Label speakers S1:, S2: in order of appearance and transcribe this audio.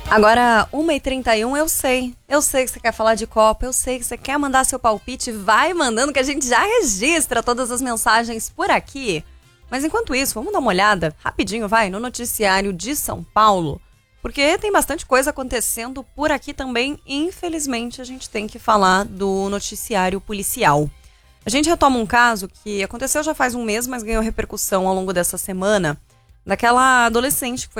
S1: Agora, 1h31, eu sei que você quer falar de Copa, eu sei que você quer mandar seu palpite, vai mandando que a gente já registra todas as mensagens por aqui. Mas enquanto isso, vamos dar uma olhada rapidinho, no noticiário de São Paulo, porque tem bastante coisa acontecendo por aqui também. Infelizmente, a gente tem que falar do noticiário policial. A gente retoma um caso que aconteceu já faz um mês, mas ganhou repercussão ao longo dessa semana, daquela adolescente que foi